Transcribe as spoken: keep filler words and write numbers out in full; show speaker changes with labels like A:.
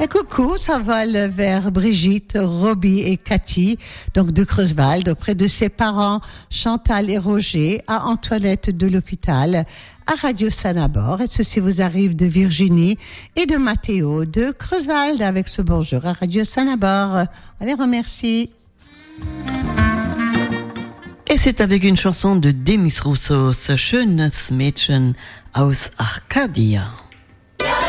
A: Et coucou, ça vole vers Brigitte, Robbie et Cathy, donc de Creuswald, auprès de ses parents Chantal et Roger, à Antoinette de l'hôpital, à Radio Sanabor. Et ceci vous arrive de Virginie et de Mathéo de Creuswald avec ce bonjour à Radio Sanabor. On les remercie.
B: Et c'est avec une chanson de Demis Roussos, Schönes Mädchen aus Arcadia.